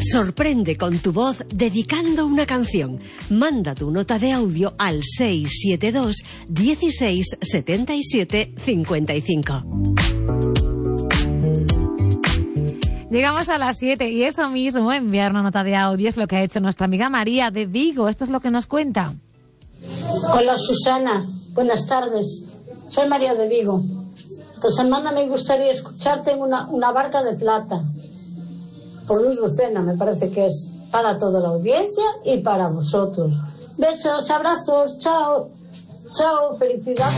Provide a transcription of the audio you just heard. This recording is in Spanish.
Sorprende con tu voz dedicando una canción. Manda tu nota de audio al 672 16 77 55. Llegamos a las 7 y eso mismo, enviar una nota de audio, es lo que ha hecho nuestra amiga María de Vigo. Esto es lo que nos cuenta. Hola Susana, buenas tardes. Soy María de Vigo. Esta semana me gustaría escucharte en una barca de plata. Por Luz Lucena, me parece que es para toda la audiencia y para vosotros. Besos, abrazos, chao. Chao, felicidades.